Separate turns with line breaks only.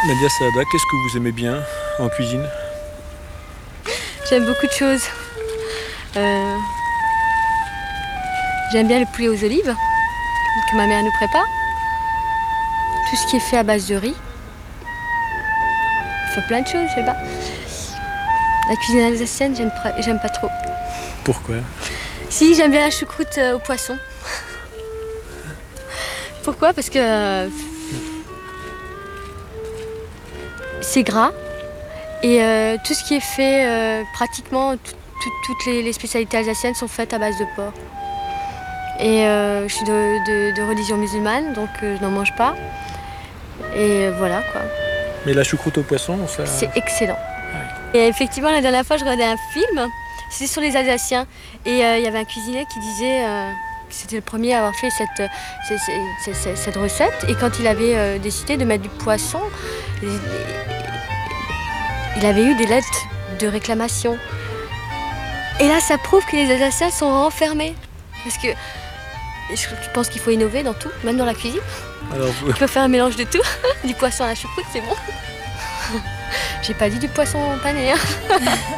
Nadia Saada, qu'est-ce que vous aimez bien en cuisine?
J'aime beaucoup de choses. J'aime bien le poulet aux olives que ma mère nous prépare. Tout ce qui est fait à base de riz. Enfin, plein de choses, je sais pas. La cuisine alsacienne, j'aime pas trop.
Pourquoi?
Si, j'aime bien la choucroute au poisson. Pourquoi? Parce que c'est gras et tout ce qui est fait, pratiquement toutes les spécialités alsaciennes sont faites à base de porc. Et je suis de religion musulmane, donc je n'en mange pas. Et voilà quoi.
Mais la choucroute au poisson, ça...
C'est excellent.
Ah
oui. Et effectivement, la dernière fois, je regardais un film, c'était sur les Alsaciens. Et il y avait un cuisinier qui disait que c'était le premier à avoir fait cette recette. Et quand il avait décidé de mettre du poisson, il avait eu des lettres de réclamation. Et là, ça prouve que les Alsaciens sont renfermés. Parce que je pense qu'il faut innover dans tout, même dans la cuisine.
Alors
On peut faire un mélange de tout. Du poisson à la choucroute, c'est bon. J'ai pas dit du poisson pané. Hein.